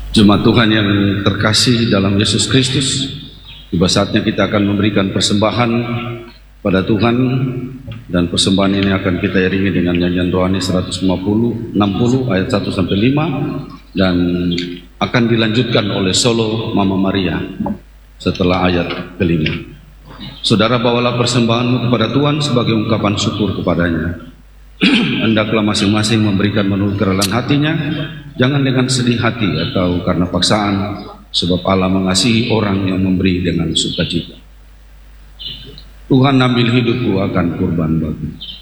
Jemaat Tuhan yang terkasih dalam Yesus Kristus, tiba saatnya kita akan memberikan persembahan pada Tuhan, dan persembahan ini akan kita iringi dengan nyanyian rohani 160 ayat 1 sampai 5 dan akan dilanjutkan oleh solo Mama Maria setelah ayat kelima. Saudara, bawalah persembahanmu kepada Tuhan sebagai ungkapan syukur kepadanya. Hendaklah masing-masing memberikan menurut kerelaan hatinya, jangan dengan sedih hati atau karena paksaan, sebab Allah mengasihi orang yang memberi dengan sukacita. Tuhan, ambil hidupku akan kurban bagi.